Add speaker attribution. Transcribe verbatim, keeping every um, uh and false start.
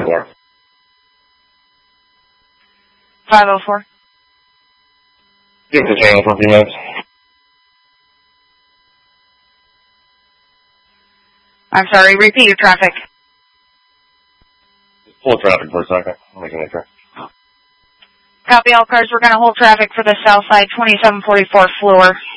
Speaker 1: oh four.
Speaker 2: five oh four.
Speaker 1: Give us a channel for a few minutes.
Speaker 2: I'm sorry, repeat your traffic.
Speaker 1: Hold traffic for a second. I'm making sure.
Speaker 2: Copy all cars. We're going to hold traffic for the south side, twenty-seven forty-four floor.